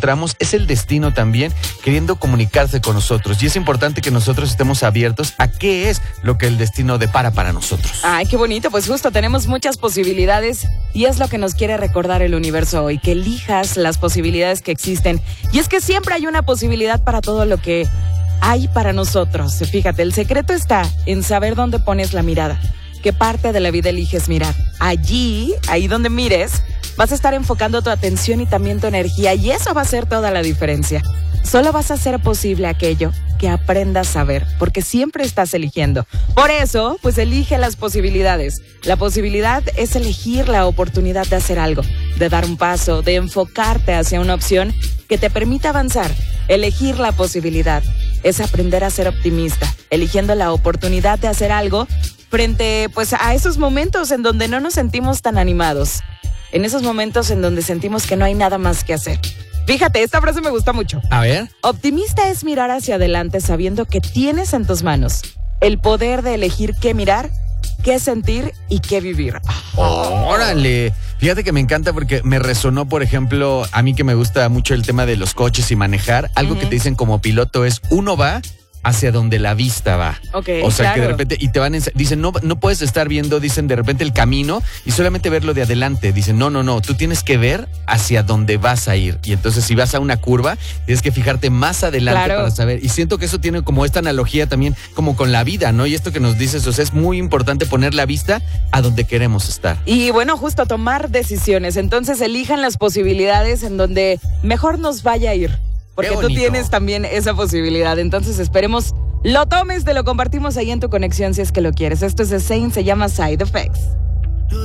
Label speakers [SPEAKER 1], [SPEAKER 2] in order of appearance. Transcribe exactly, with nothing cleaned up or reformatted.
[SPEAKER 1] encontramos es el destino también queriendo comunicarse con nosotros. Y es importante que nosotros estemos abiertos a qué es lo que el destino depara para nosotros.
[SPEAKER 2] Ay, qué bonito. Pues justo tenemos muchas posibilidades y es lo que nos quiere recordar el universo hoy, que elijas las posibilidades que existen. Y es que siempre hay una posibilidad para todo lo que hay para nosotros. Fíjate, el secreto está en saber dónde pones la mirada. ¿Qué parte de la vida eliges mirar? Allí, ahí donde mires, vas a estar enfocando tu atención y también tu energía, y eso va a hacer toda la diferencia. Solo vas a hacer posible aquello que aprendas a ver, porque siempre estás eligiendo. Por eso, pues elige las posibilidades. La posibilidad es elegir la oportunidad de hacer algo, de dar un paso, de enfocarte hacia una opción que te permita avanzar. Elegir la posibilidad es aprender a ser optimista, eligiendo la oportunidad de hacer algo frente pues a esos momentos en donde no nos sentimos tan animados, en esos momentos en donde sentimos que no hay nada más que hacer. Fíjate, esta frase me gusta mucho.
[SPEAKER 1] A ver.
[SPEAKER 2] Optimista es mirar hacia adelante sabiendo que tienes en tus manos el poder de elegir qué mirar, qué sentir y qué vivir.
[SPEAKER 1] ¡Órale! Fíjate que me encanta porque me resonó, por ejemplo, a mí que me gusta mucho el tema de los coches y manejar. Algo uh-huh. que te dicen como piloto es, uno va hacia donde la vista va.
[SPEAKER 2] Ok,
[SPEAKER 1] O sea,
[SPEAKER 2] claro.
[SPEAKER 1] que de repente, y te van, ens- dicen, no, no puedes estar viendo, dicen de repente el camino y solamente verlo de adelante. Dicen, no, no, no, tú tienes que ver hacia dónde vas a ir. Y entonces si vas a una curva, tienes que fijarte más adelante
[SPEAKER 2] Claro.
[SPEAKER 1] para saber. Y siento que eso tiene como esta analogía también como con la vida, ¿no? Y esto que nos dices, o sea, es muy importante poner la vista a donde queremos estar.
[SPEAKER 2] Y bueno, justo tomar decisiones. Entonces elijan las posibilidades en donde mejor nos vaya a ir. Porque tú tienes también esa posibilidad. Entonces esperemos lo tomes, te lo compartimos ahí en tu conexión si es que lo quieres. Esto es The Saint, se llama Side Effects.